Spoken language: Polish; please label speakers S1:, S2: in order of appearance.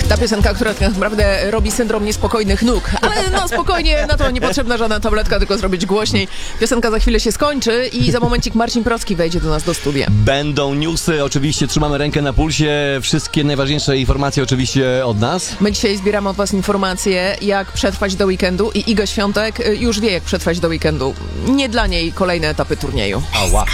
S1: Ta piosenka, która tak naprawdę robi syndrom niespokojnych nóg. Ale no spokojnie, na to niepotrzebna żadna tabletka, tylko zrobić głośniej. Piosenka za chwilę się skończy i za momencik Marcin Procki wejdzie do nas do studia.
S2: Będą newsy, oczywiście trzymamy rękę na pulsie. Wszystkie najważniejsze informacje oczywiście od nas.
S1: My dzisiaj zbieramy od was informacje, jak przetrwać do weekendu i Iga Świątek już wie, jak przetrwać do weekendu. Nie dla niej kolejne etapy turnieju.
S2: Ała.